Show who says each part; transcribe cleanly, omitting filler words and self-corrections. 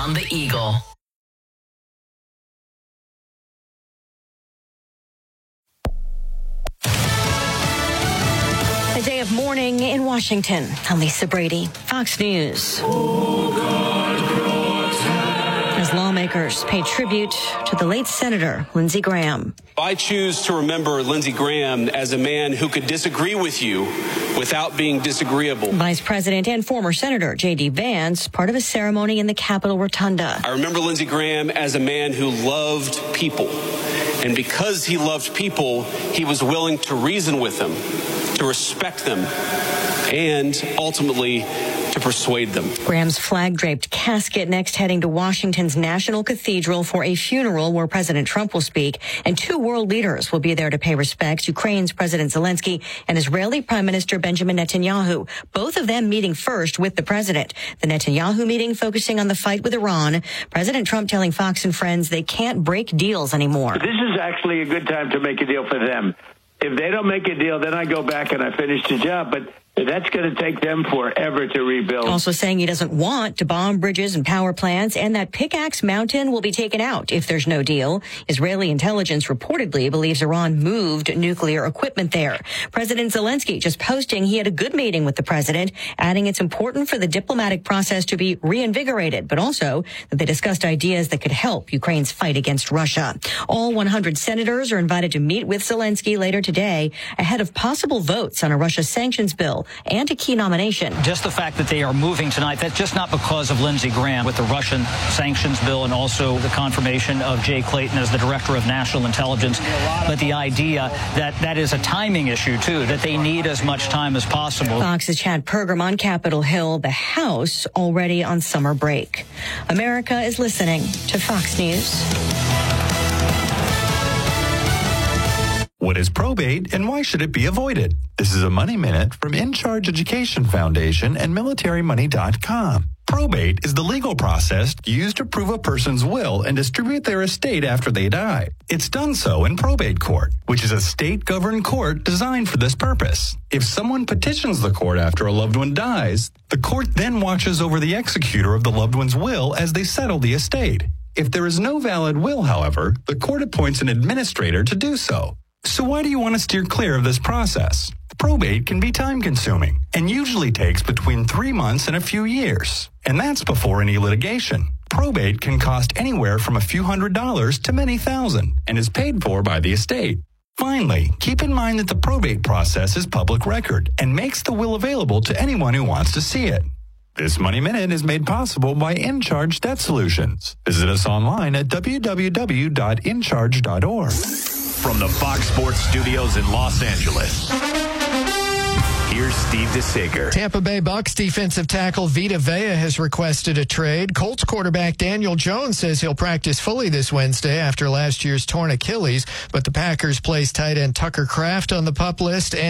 Speaker 1: on the Eagle.
Speaker 2: A day of mourning in Washington. I'm Lisa Brady, Fox News. As lawmakers pay tribute to the late Senator Lindsey Graham.
Speaker 3: I choose to remember Lindsey Graham as a man who could disagree with you without being disagreeable.
Speaker 2: Vice President and former Senator J.D. Vance, part of a ceremony in the Capitol Rotunda.
Speaker 3: I remember Lindsey Graham as a man who loved people. And because he loved people, he was willing to reason with them, to respect them, and ultimately to persuade them.
Speaker 2: Graham's flag-draped casket next heading to Washington's National Cathedral for a funeral where President Trump will speak, and two world leaders will be there to pay respects, Ukraine's President Zelensky and Israeli Prime Minister Benjamin Netanyahu, both of them meeting first with the president. The Netanyahu meeting focusing on the fight with Iran. President Trump telling Fox and Friends they can't break deals anymore.
Speaker 4: This is actually a good time to make a deal for them. If they don't make a deal, then I go back and I finish the job. But that's going to take them forever to rebuild.
Speaker 2: Also saying he doesn't want to bomb bridges and power plants and that Pickaxe Mountain will be taken out if there's no deal. Israeli intelligence reportedly believes Iran moved nuclear equipment there. President Zelensky just posting he had a good meeting with the president, adding it's important for the diplomatic process to be reinvigorated, but also that they discussed ideas that could help Ukraine's fight against Russia. All 100 senators are invited to meet with Zelensky later today ahead of possible votes on a Russia sanctions bill and a key nomination.
Speaker 5: Just the fact that they are moving tonight, that's just not because of Lindsey Graham with the Russian sanctions bill and also the confirmation of Jay Clayton as the director of national intelligence, but the idea that that is a timing issue, too, that they need as much time as possible.
Speaker 2: Fox's Chad Pergram on Capitol Hill, the House already on summer break. America is listening to Fox News.
Speaker 6: What is probate and why should it be avoided? This is a Money Minute from In Charge Education Foundation and MilitaryMoney.com. Probate is the legal process used to prove a person's will and distribute their estate after they die. It's done so in probate court, which is a state-governed court designed for this purpose. If someone petitions the court after a loved one dies, the court then watches over the executor of the loved one's will as they settle the estate. If there is no valid will, however, the court appoints an administrator to do so. So why do you want to steer clear of this process? Probate can be time-consuming and usually takes between 3 months and a few years. And that's before any litigation. Probate can cost anywhere from a few $100s to many thousand and is paid for by the estate. Finally, keep in mind that the probate process is public record and makes the will available to anyone who wants to see it. This Money Minute is made possible by InCharge Debt Solutions. Visit us online at www.incharge.org.
Speaker 7: From the Fox Sports Studios in Los Angeles, here's Steve DeSager.
Speaker 8: Tampa Bay Bucks defensive tackle Vita Vea has requested a trade. Colts quarterback Daniel Jones says he'll practice fully this Wednesday after last year's torn Achilles, but the Packers placed tight end Tucker Kraft on the PUP list. And